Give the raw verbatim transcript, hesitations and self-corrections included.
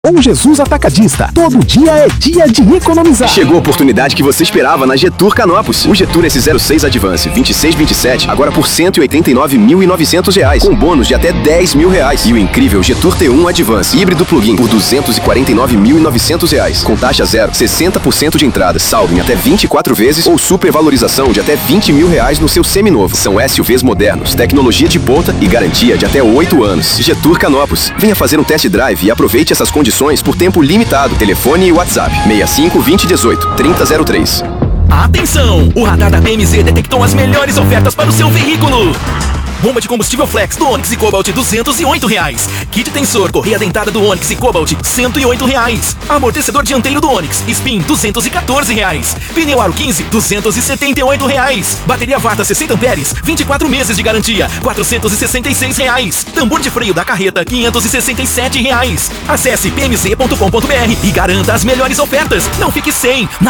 Bom Jesus Atacadista. Todo dia é dia de economizar. Chegou a oportunidade que você esperava na Getur Canopus. O Getur S zero seis Advance vinte e seis vinte e sete, agora por cento e oitenta e nove mil e novecentos reais, com bônus de até dez mil reais. E o incrível Getur T um Advance híbrido plug-in por duzentos e quarenta e nove mil e novecentos reais, com taxa zero, sessenta por cento de entrada, saldo em até vinte e quatro vezes ou supervalorização de até vinte mil reais no seu seminovo. São S U Vs modernos, tecnologia de ponta e garantia de até oito anos. Getur Canopus. Venha fazer um test drive e aproveite essas condições por tempo limitado. Telefone e WhatsApp seis cinco, vinte, dezoito, trinta, zero três. Atenção! O radar da B M Z detectou as melhores ofertas para o seu veículo. Bomba de combustível Flex do Onix e Cobalt, duzentos e oito reais. Kit tensor, correia dentada do Onix e Cobalt, cento e oito reais. Amortecedor dianteiro do Onix, Spin, duzentos e quatorze reais. Pneu Aro quinze, duzentos e setenta e oito reais. Bateria Vata sessenta amperes, vinte e quatro meses de garantia, quatrocentos e sessenta e seis reais. Tambor de freio da carreta, quinhentos e sessenta e sete reais. Acesse p m z ponto com ponto b r e garanta as melhores ofertas. Não fique sem. Na